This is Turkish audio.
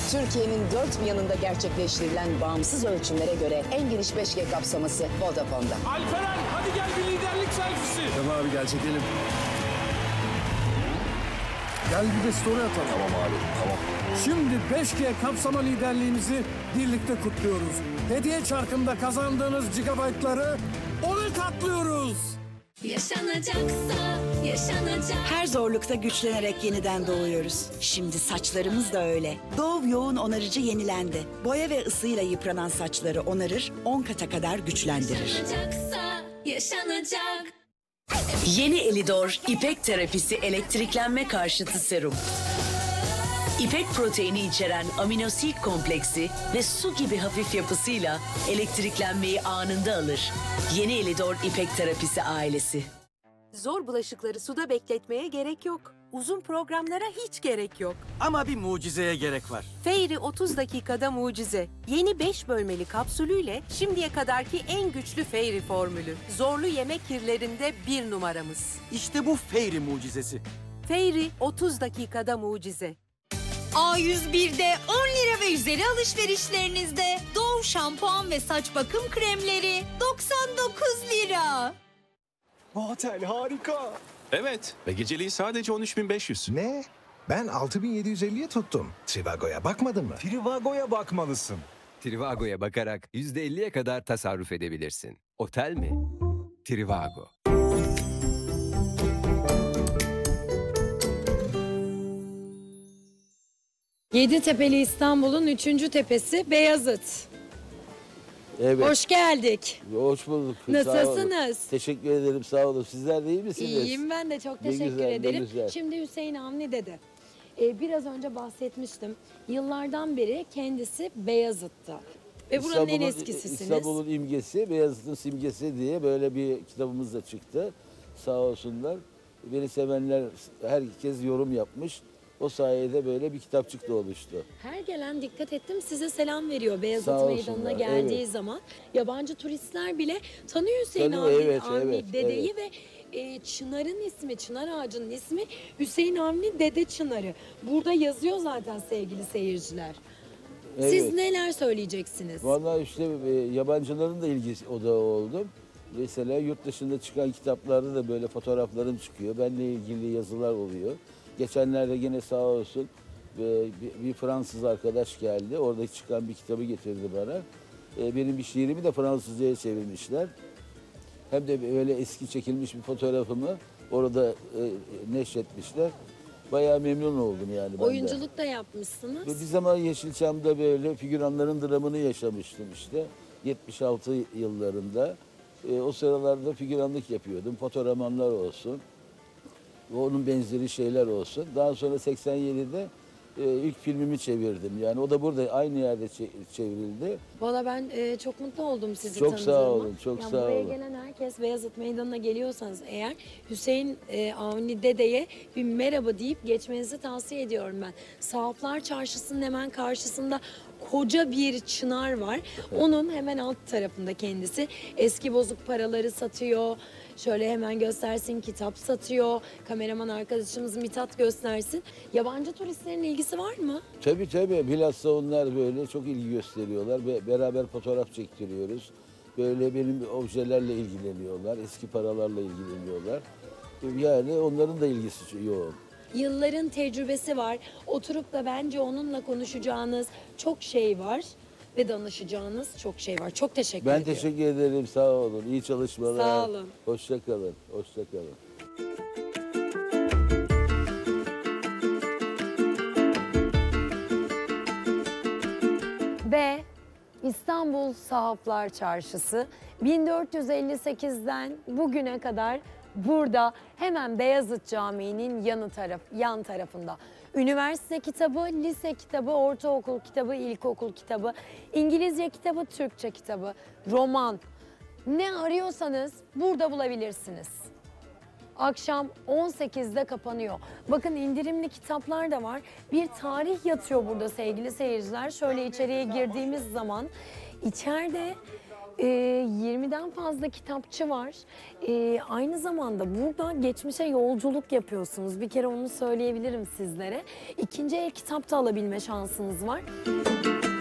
Türkiye'nin dört bir yanında gerçekleştirilen bağımsız ölçümlere göre en geniş 5G kapsaması Vodafone'da. Alperen hadi gel bir liderlik selfisi. Tamam abi gel çekelim. Gel bir de story atalım. Tamam abi, tamam. Şimdi 5G kapsama liderliğimizi birlikte kutluyoruz. Hediye çarkında kazandığınız gigabaytları 10'a katlıyoruz. Yaşanacaksa yaşanacak. Her zorlukta güçlenerek yeniden doğuyoruz. Şimdi saçlarımız da öyle. Dove yoğun onarıcı yenilendi. Boya ve ısıyla yıpranan saçları onarır, 10 kata kadar güçlendirir. Yaşanacaksa yaşanacak. Yeni Elidor İpek terapisi elektriklenme karşıtı serum. İpek proteini içeren aminosil kompleksi ve su gibi hafif yapısıyla elektriklenmeyi anında alır. Yeni Elidor İpek terapisi ailesi. Zor bulaşıkları suda bekletmeye gerek yok. Uzun programlara hiç gerek yok. Ama bir mucizeye gerek var. Fairy 30 dakikada mucize. Yeni 5 bölmeli kapsülüyle şimdiye kadarki en güçlü Fairy formülü. Zorlu yemek kirlerinde 1 numaramız. İşte bu Fairy mucizesi. Fairy 30 dakikada mucize. A101'de 10 lira ve üzeri alışverişlerinizde Dove şampuan ve saç bakım kremleri 99 lira. Bu otel harika. Evet ve geceliği sadece 13.500. Ne? Ben 6.750'ye tuttum. Trivago'ya bakmadın mı? Trivago'ya bakmalısın. Trivago'ya bakarak %50'ye kadar tasarruf edebilirsin. Otel mi? Trivago. Yeditepe'li İstanbul'un 3. tepesi Beyazıt. Evet. Hoş geldik. Hoş bulduk. Nasılsınız? Teşekkür ederim, sağ olun. Sizler de iyi misiniz? İyiyim ben de, çok Ne teşekkür güzel, ne ederim. güzel. Şimdi Hüseyin Avni dede. Biraz önce bahsetmiştim. Yıllardan beri kendisi Beyazıt'ta. Ve buranın en eskisisiniz. İstanbul'un imgesi, Beyazıt'ın simgesi diye böyle bir kitabımız da çıktı. Sağ olsunlar. Beni sevenler, herkes yorum yapmış. O sayede böyle bir kitapçık da oluştu. Her gelen, dikkat ettim, size selam veriyor Beyazıt Sağ Meydanı'na olsunlar, geldiği evet. zaman. Yabancı turistler bile tanıyor Hüseyin Tanıyor, evet, Avni evet, dedeyi ve Çınar'ın ismi, Çınar ağacının ismi Hüseyin Avni Dede Çınarı. Burada yazıyor zaten sevgili seyirciler. Evet. Siz neler söyleyeceksiniz? Vallahi işte yabancıların da ilgisi odağı oldum. Mesela yurt dışında çıkan kitaplarda da böyle fotoğraflarım çıkıyor. Benimle ilgili yazılar oluyor. Geçenlerde yine sağ olsun bir Fransız arkadaş geldi. Orada çıkan bir kitabı getirdi bana. Benim bir şiirimi de Fransızca'ya çevirmişler. Hem de böyle eski çekilmiş bir fotoğrafımı orada neşretmişler. Bayağı memnun oldum yani ben de. Oyunculuk da yapmışsınız. Ve bir zaman Yeşilçam'da böyle figüranların dramını yaşamıştım işte. 76 yıllarında. O sıralarda figüranlık yapıyordum. Fotoğramanlar olsun. Onun benzeri şeyler olsun. Daha sonra 87'de ilk filmimi çevirdim. Yani o da burada aynı yerde çevrildi. Valla ben çok mutlu oldum sizi Çok tanıdığıma. sağ olun, çok Yani sağ buraya olun. gelen herkes Beyazıt Meydanı'na geliyorsanız eğer Hüseyin Avni Dede'ye bir merhaba deyip geçmenizi tavsiye ediyorum ben. Sahaflar Çarşısı'nın hemen karşısında koca bir çınar var. Onun hemen alt tarafında kendisi. Eski bozuk paraları satıyor. Şöyle hemen göstersin, kitap satıyor. Kameraman arkadaşımız Mithat göstersin. Yabancı turistlerin ilgisi var mı? Tabii tabii. Bilhassa onlar böyle çok ilgi gösteriyorlar. Beraber fotoğraf çektiriyoruz. Böyle benim objelerle ilgileniyorlar. Eski paralarla ilgileniyorlar. Yani onların da ilgisi yoğun. Yılların tecrübesi var. Oturup da bence onunla konuşacağınız çok şey var. Ve danışacağınız çok şey var. Çok teşekkür Ben ediyorum. teşekkür ederim. Sağ olun. İyi çalışmalar. Sağ olun. Hoşça kalın. Hoşça kalın. Ve İstanbul Sahaflar Çarşısı 1458'den bugüne kadar burada hemen Beyazıt Camii'nin yan tarafında. Üniversite kitabı, lise kitabı, ortaokul kitabı, ilkokul kitabı, İngilizce kitabı, Türkçe kitabı, roman. Ne arıyorsanız burada bulabilirsiniz. Akşam 18'de kapanıyor. Bakın indirimli kitaplar da var. Bir tarih yatıyor burada sevgili seyirciler. Şöyle içeriye girdiğimiz zaman içeride 20'den fazla kitapçı var. Aynı zamanda burada geçmişe yolculuk yapıyorsunuz. Bir kere onu söyleyebilirim sizlere. İkinci el kitap da alabilme şansınız var.